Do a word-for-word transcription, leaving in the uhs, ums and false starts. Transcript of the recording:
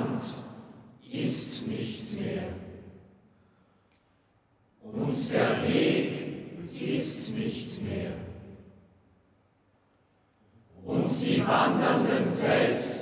Land ist nicht mehr. Und der Weg ist nicht mehr. Und die Wandernden selbst